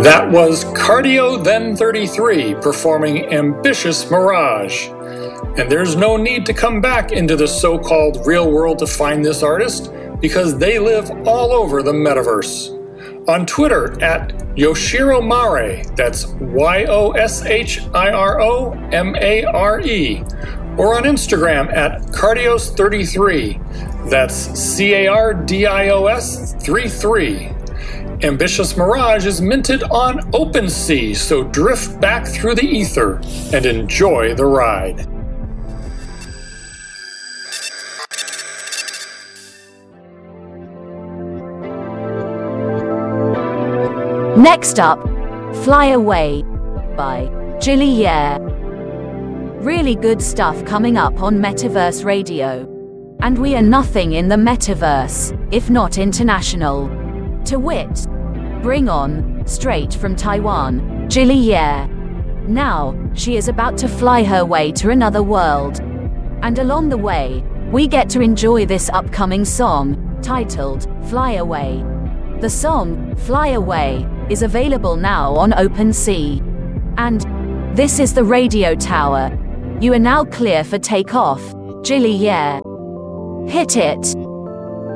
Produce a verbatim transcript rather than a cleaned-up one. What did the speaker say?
That was Cardio Then thirty-three performing Ambitious Mirage. And there's no need to come back into the so-called real world to find this artist, because they live all over the metaverse. On Twitter at Yoshiro Mare, that's Y O S H I R O M A R E, or on Instagram at Cardios thirty-three, that's C A R D I O S thirty-three. Ambitious Mirage is minted on OpenSea, so drift back through the ether and enjoy the ride. Next up, Fly Away by Jilly Yeah. Really good stuff coming up on Metaverse Radio. And we are nothing in the metaverse, if not international. To wit, Bring On, straight from Taiwan, Jilly Yeah. Now, she is about to fly her way to another world. And along the way, we get to enjoy this upcoming song, titled Fly Away. The song, Fly Away, is available now on OpenSea. And this is the radio tower. You are now clear for takeoff, Jilly Yeah. Hit it.